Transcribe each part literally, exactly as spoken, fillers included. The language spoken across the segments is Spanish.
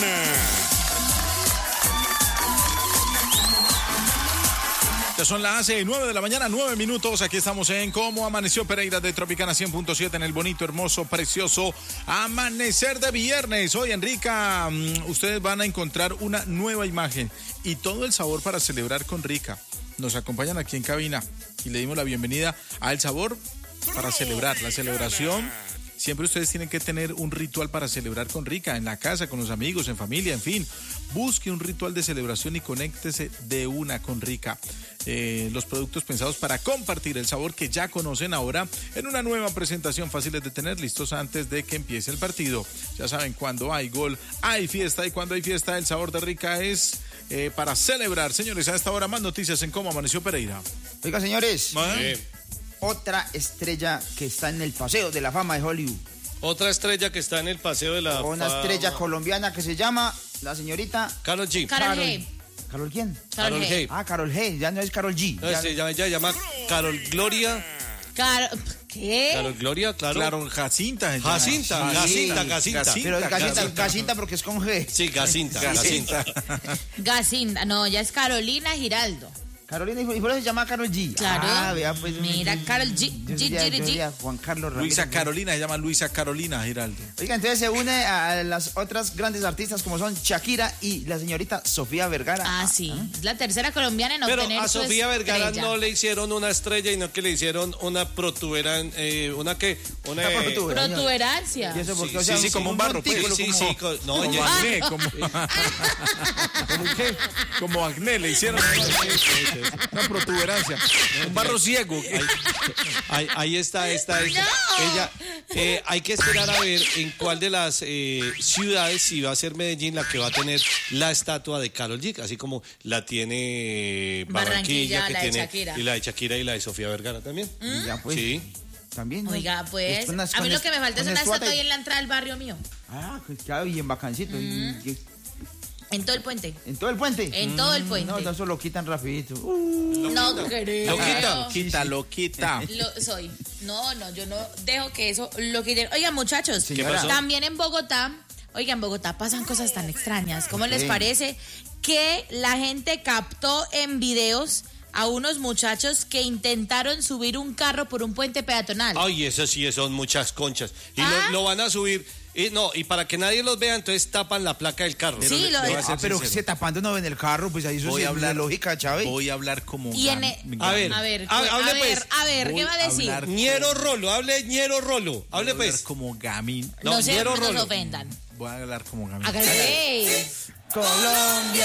Son las nueve de la mañana, nueve minutos. Aquí estamos en Cómo Amaneció Pereira de Tropicana cien punto siete en el bonito, hermoso, precioso amanecer de viernes. Hoy en Rica, ustedes van a encontrar una nueva imagen y todo el sabor para celebrar con Rica. Nos acompañan aquí en cabina y le dimos la bienvenida a El Sabor para celebrar. La celebración, siempre ustedes tienen que tener un ritual para celebrar con Rica, en la casa, con los amigos, en familia, en fin. Busque un ritual de celebración y conéctese de una con Rica. Eh, los productos pensados para compartir el sabor que ya conocen ahora en una nueva presentación, fáciles de tener, listos antes de que empiece el partido. Ya saben, cuando hay gol, hay fiesta, y cuando hay fiesta, el sabor de Rica es eh, para celebrar. Señores, a esta hora más noticias en Cómo Amaneció Pereira. Oiga, señores, ¿Eh? otra estrella que está en el Paseo de la Fama de Hollywood. Otra estrella que está en el Paseo de la Fama. Una estrella colombiana que se llama la señorita Karol G. Karol G. ¿Carol quién? Karol Karol G. G. Ah, Karol G, ya no es Karol G. No, ya... se llama, ella se llama Karol Gloria. Karol... ¿Qué? Karol Gloria, claro. Claro, Jacinta. Jacinta, Sí. Jacinta, Jacinta. Jacinta. Pero es Gacinta, Gacinta. Gacinta porque es con G. Sí, Jacinta, Jacinta. Gacinda. No, ya es Carolina Giraldo. Carolina, y por eso se llama Karol G. Claro. Ah, vea, pues. Mira, Karol G. Yo G, sería- G, yo G. sería Juan Carlos Ramírez. Luisa Carolina, se llama Luisa Carolina Giraldo. Oiga, entonces se une a las otras grandes artistas como son Shakira y la señorita Sofía Vergara. Ah, sí. Es la tercera colombiana en Pero obtener a su Sofía Vergara estrella. no le hicieron una estrella, sino que le hicieron una protuberancia, eh, una que, una, Una eh, protuberancia. Protuberancia. Y eso porque, Sí, o sea, sí, sí, como un barro, pues. montículo, sí, como- sí, co- no, Como ella- acné, como, ¿Cómo qué? como acné le hicieron una protuberancia, un barro ciego. Ahí, ahí está, esta es. Ella, eh, hay que esperar a ver en cuál de las eh, ciudades, si va a ser Medellín, la que va a tener la estatua de Karol G, así como la tiene Barranquilla, Barranquilla, que la de tiene, Shakira. y la de Shakira y la de Sofía Vergara también. Y ya, pues, Sí. también. ¿no? Oiga, pues, Es con unas- a mí con lo es- que me falta es con una esfuata estatua y- ahí en la entrada del barrio mío. Ah, pues claro, y en Bacancito. y- y- En todo el puente. en todo el puente. En todo el puente. No, no, eso lo quitan rapidito. Uh, No creo. Lo quita, quita, lo quita. Lo soy. No, no, yo no dejo que eso lo quiten. Oigan, muchachos, ¿Qué pasó? también en Bogotá, oigan, en Bogotá pasan cosas tan extrañas. ¿Cómo les Sí. parece que la gente captó en videos a unos muchachos que intentaron subir un carro por un puente peatonal? Ay, eso sí, son muchas conchas. Y Ah. lo, lo van a subir. Y no, y para que nadie los vea, entonces tapan la placa del carro. Sí, lo- le voy a ser ah, pero sincero. se tapando no en el carro, pues ahí eso Voy es a hablar- la lógica, Chávez. Voy a hablar como Y en gan- e- gan- A ver. A ver, Ha- ¿qué- hable, a ver, pues. a ver, ¿qué Voy va a a decir? hablar- Ñero Rolo, hable Ñero Rolo. voy a Hable hablar pues. como gamín. No, No, se Ñero nos Rolo. ofendan. Voy a hablar como gamín. Hágale. Colombia.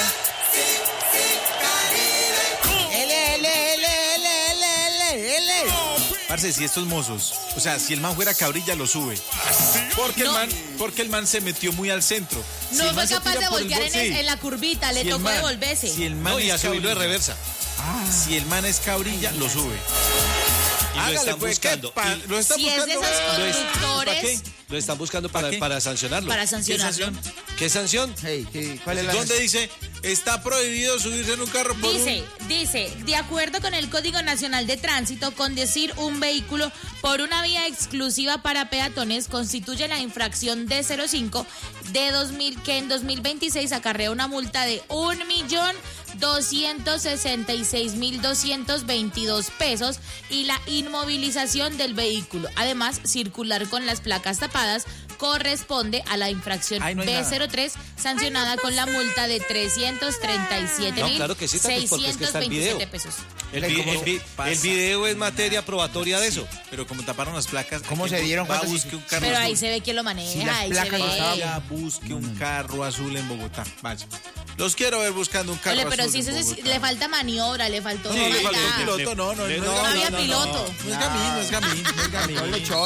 L, L, L, L, L, L, L. Parce, si estos mozos, o sea, si el man fuera cabrilla, lo sube. Porque el No. man, porque el man se metió muy al centro. Si No el fue man se capaz tira de por el voltear bol- en, el- sí. en la curvita, le Si el tocó man- devolverse. Si el man No, y a es subirlo de cabrilla, reversa. Si el man es cabrilla, lo sube. Y lo Hágale, están pues, ¿qué buscando. pa- Y lo están Si es de buscando. esos ¿Para qué? conductores, lo están buscando para, ¿Para qué? para sancionarlo. para ¿Qué sancionarlo. sanción? ¿Qué sanción? Hey, ¿qué- ¿cuál es la ¿Dónde dice está prohibido subirse en un carro por Dice, un... dice, de acuerdo con el Código Nacional de Tránsito, conducir un vehículo por una vía exclusiva para peatones constituye la infracción D cero cinco de dos mil, que en dos mil veintiséis acarrea una multa de un millón doscientos sesenta y seis mil doscientos veintidós pesos y la inmovilización del vehículo. Además, circular con las placas tapadas corresponde a la infracción Ay, no hay B nada. cero tres sancionada con la multa de trescientos treinta y siete No, mil claro que sí, Tati, porque es que seiscientos está el video. veintisiete pesos. El, Ay, vi- ¿cómo el vi- pasa? el video es materia probatoria de eso. Pero como taparon las placas... ¿Cómo ¿a quién se dieron va a cuenta? busque un carro Pero ahí azul? se ve quién lo maneja, Si las ahí se placas no estaban- ve. Vaya, busque un carro azul en Bogotá. Vaya. Los quiero ver buscando un carro Ole, pero azul si en eso es- Bogotá. le falta maniobra, le faltó No, no, le maldad. faltó piloto, no, no, Le- no, no, es gamín, había no, piloto. No es gamín, no es gamín, no es gamín. No le echó